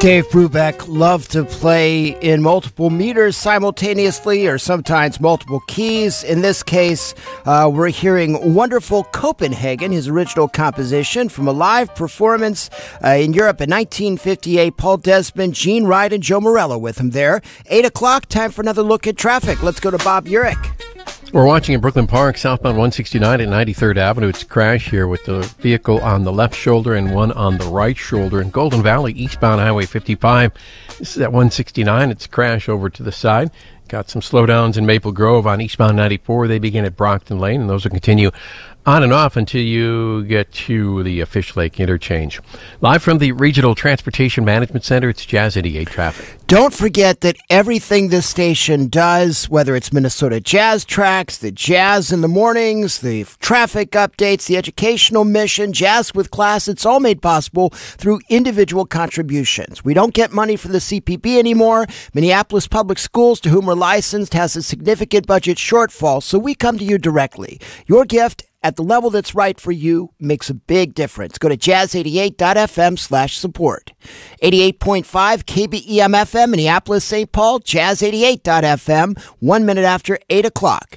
Dave Brubeck loved to play in multiple meters simultaneously, or sometimes multiple keys. In this case, we're hearing Wonderful Copenhagen, his original composition from a live performance in Europe in 1958. Paul Desmond, Gene Wright, and Joe Morello with him there. 8 o'clock, time for another look at traffic. Let's go to Bob Urich. We're watching in Brooklyn Park, southbound 169 at 93rd Avenue. It's a crash here with the vehicle on the left shoulder and one on the right shoulder. In Golden Valley, eastbound Highway 55. This is at 169. It's a crash over to the side. Got some slowdowns in Maple Grove on eastbound 94. They begin at Brockton Lane, and those will continue on and off until you get to the Fish Lake interchange. Live from the Regional Transportation Management Center, it's Jazz 88 traffic. Don't forget that everything this station does, whether it's Minnesota Jazz Tracks, the Jazz in the Mornings, the traffic updates, the educational mission, Jazz with Class, it's all made possible through individual contributions. We don't get money from the CPB anymore. Minneapolis Public Schools, to whom we're licensed, has a significant budget shortfall, so we come to you directly. Your gift at the level that's right for you makes a big difference. Go to jazz88.fm/support. 88.5 KBEM-FM, Minneapolis, St. Paul, jazz88.fm, 1 minute after 8 o'clock.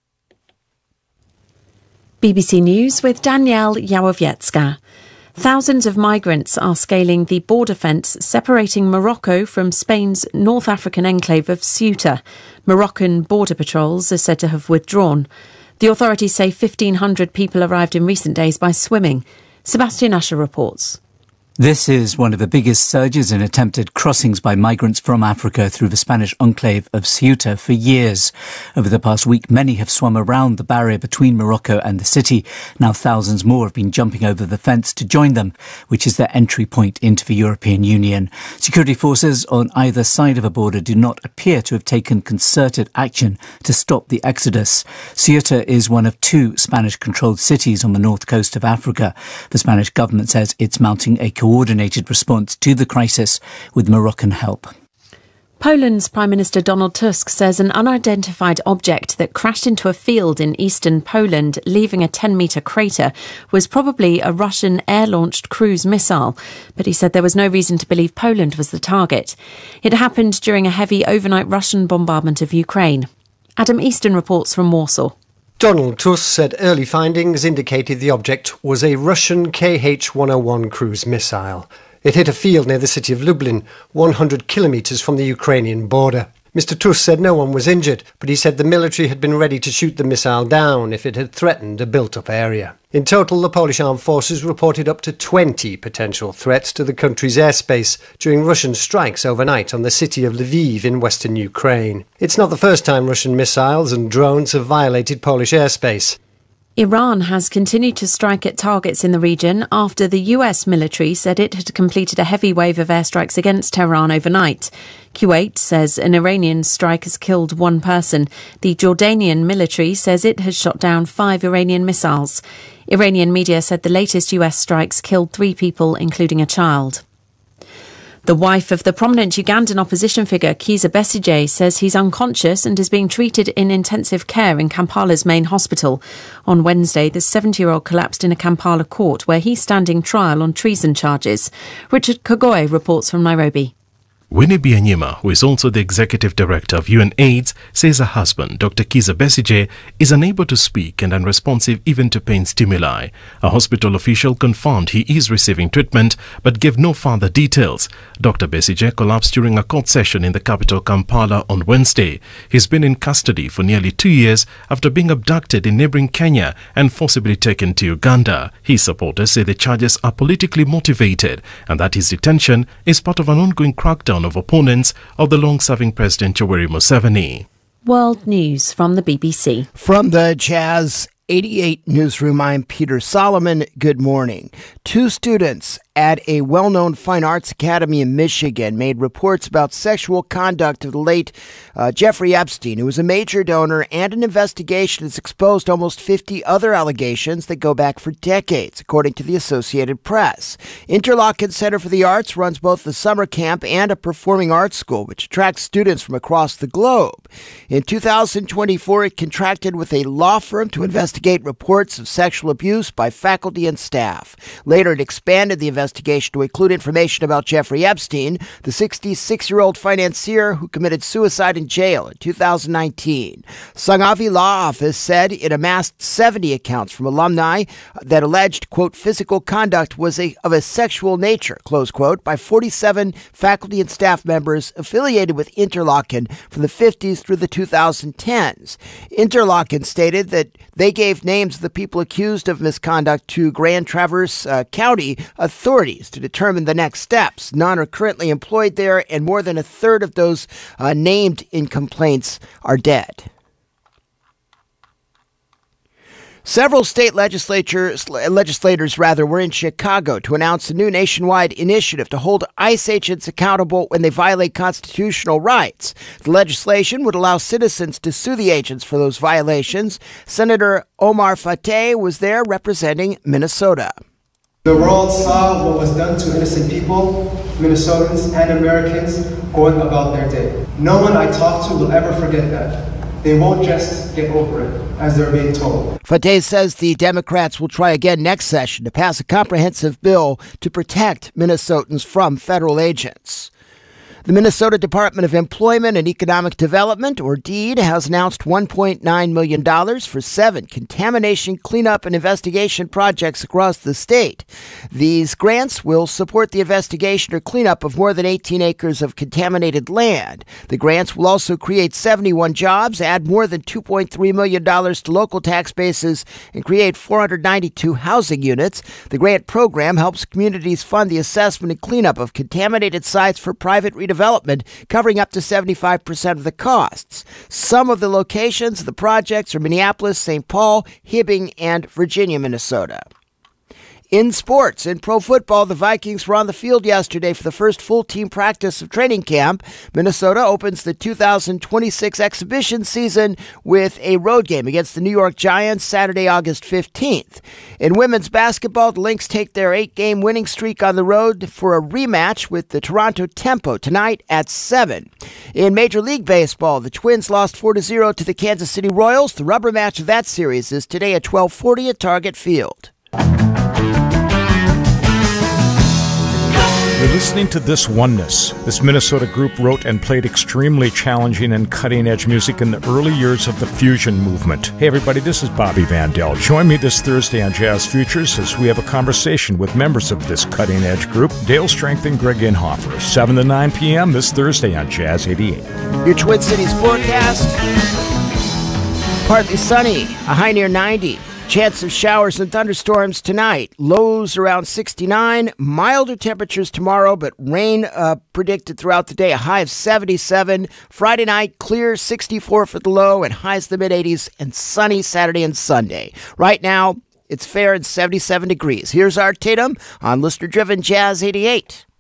BBC News with Danielle Yawowiecka. Thousands of migrants are scaling the border fence separating Morocco from Spain's North African enclave of Ceuta. Moroccan border patrols are said to have withdrawn. The authorities say 1,500 people arrived in recent days by swimming. Sebastian Usher reports. This is one of the biggest surges in attempted crossings by migrants from Africa through the Spanish enclave of Ceuta for years. Over the past week, many have swum around the barrier between Morocco and the city. Now thousands more have been jumping over the fence to join them, which is their entry point into the European Union. Security forces on either side of the border do not appear to have taken concerted action to stop the exodus. Ceuta is one of two Spanish-controlled cities on the north coast of Africa. The Spanish government says it's mounting a coordinated response to the crisis with Moroccan help. Poland's Prime Minister Donald Tusk says an unidentified object that crashed into a field in eastern Poland, leaving a 10-metre crater, was probably a Russian air-launched cruise missile. But he said there was no reason to believe Poland was the target. It happened during a heavy overnight Russian bombardment of Ukraine. Adam Easton reports from Warsaw. Donald Tusk said early findings indicated the object was a Russian Kh-101 cruise missile. It hit a field near the city of Lublin, 100 kilometres from the Ukrainian border. Mr. Tusk said no one was injured, but he said the military had been ready to shoot the missile down if it had threatened a built-up area. In total, the Polish armed forces reported up to 20 potential threats to the country's airspace during Russian strikes overnight on the city of Lviv in western Ukraine. It's not the first time Russian missiles and drones have violated Polish airspace. Iran has continued to strike at targets in the region after the US military said it had completed a heavy wave of airstrikes against Tehran overnight. Kuwait says an Iranian strike has killed one person. The Jordanian military says it has shot down 5 Iranian missiles. Iranian media said the latest US strikes killed 3 people, including a child. The wife of the prominent Ugandan opposition figure Kizza Besigye says he's unconscious and is being treated in intensive care in Kampala's main hospital. On Wednesday, the 70-year-old collapsed in a Kampala court where he's standing trial on treason charges. Richard Kagoy reports from Nairobi. Winnie Byanyima, who is also the executive director of UNAIDS, says her husband, Dr. Kizza Besigye, is unable to speak and unresponsive even to pain stimuli. A hospital official confirmed he is receiving treatment but gave no further details. Dr. Besigye collapsed during a court session in the capital Kampala on Wednesday. He's been in custody for nearly 2 years after being abducted in neighboring Kenya and forcibly taken to Uganda. His supporters say the charges are politically motivated and that his detention is part of an ongoing crackdown of opponents of the long-serving President Yoweri Museveni. World News from the BBC. From the Jazz 88 newsroom, I'm Peter Solomon. Good morning. 2 students at a well-known fine arts academy in Michigan made reports about sexual conduct of the late Jeffrey Epstein, who was a major donor, and an investigation has exposed almost 50 other allegations that go back for decades, according to the Associated Press. Interlochen Center for the Arts runs both the summer camp and a performing arts school, which attracts students from across the globe. In 2024, it contracted with a law firm to investigate investigate reports of sexual abuse by faculty and staff. Later, it expanded the investigation to include information about Jeffrey Epstein, the 66-year-old financier who committed suicide in jail in 2019. Sangavi Law Office said it amassed 70 accounts from alumni that alleged, quote, physical conduct was of a sexual nature, close quote, by 47 faculty and staff members affiliated with Interlochen from the 50s through the 2010s. Interlochen stated that they gave names of the people accused of misconduct to Grand Traverse County authorities to determine the next steps. None are currently employed there, and more than a third of those named in complaints are dead. Several state legislators were in Chicago to announce a new nationwide initiative to hold ICE agents accountable when they violate constitutional rights. The legislation would allow citizens to sue the agents for those violations. Senator Omar Fateh was there representing Minnesota. The world saw what was done to innocent people, Minnesotans and Americans, going about their day. No one I talk to will ever forget that. They won't just get over it, as they're being told. Fateh says the Democrats will try again next session to pass a comprehensive bill to protect Minnesotans from federal agents. The Minnesota Department of Employment and Economic Development, or DEED, has announced $1.9 million for 7 contamination cleanup and investigation projects across the state. These grants will support the investigation or cleanup of more than 18 acres of contaminated land. The grants will also create 71 jobs, add more than $2.3 million to local tax bases, and create 492 housing units. The grant program helps communities fund the assessment and cleanup of contaminated sites for private redevelopment, covering up to 75% of the costs. Some of the locations of the projects are Minneapolis, St. Paul, Hibbing, and Virginia, Minnesota. In sports, in pro football, the Vikings were on the field yesterday for the first full team practice of training camp. Minnesota opens the 2026 exhibition season with a road game against the New York Giants Saturday, August 15th. In women's basketball, the Lynx take their 8-game winning streak on the road for a rematch with the Toronto Tempo tonight at 7. In Major League Baseball, the Twins lost 4-0 to the Kansas City Royals. The rubber match of that series is today at 12:40 at Target Field. You're listening to This Oneness. This Minnesota group wrote and played extremely challenging and cutting-edge music in the early years of the fusion movement. Hey everybody, this is Bobby Vandell. Join me this Thursday on Jazz Futures as we have a conversation with members of this cutting-edge group, Dale Strength and Greg Inhofer, 7 to 9 p.m. this Thursday on Jazz 88. Your Twin Cities forecast: partly sunny, a high near 90. Chance of showers and thunderstorms tonight. Lows around 69. Milder temperatures tomorrow, but rain predicted throughout the day. A high of 77. Friday night, clear, 64 for the low, and highs in the mid-80s, and sunny Saturday and Sunday. Right now, it's fair and 77 degrees. Here's Art Tatum on listener-driven Jazz 88.